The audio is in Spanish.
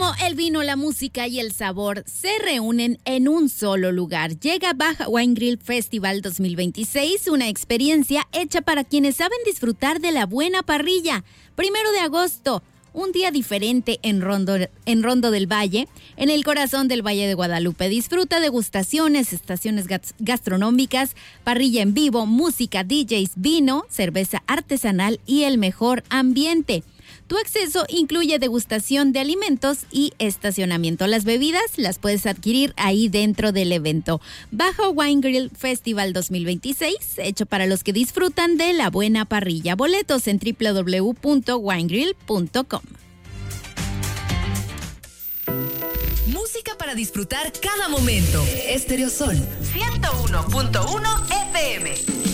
Como el vino, la música y el sabor se reúnen en un solo lugar, llega Baja Wine Grill Festival 2026, una experiencia hecha para quienes saben disfrutar de la buena parrilla. 1 de agosto, un día diferente en Rondo del Valle, en el corazón del Valle de Guadalupe. Disfruta degustaciones, estaciones gastronómicas, parrilla en vivo, música, DJs, vino, cerveza artesanal y el mejor ambiente. Tu acceso incluye degustación de alimentos y estacionamiento. Las bebidas las puedes adquirir ahí dentro del evento. Baja Wine Grill Festival 2026, hecho para los que disfrutan de la buena parrilla. Boletos en www.winegrill.com. Música para disfrutar cada momento. Stereo Sol 101.1 FM.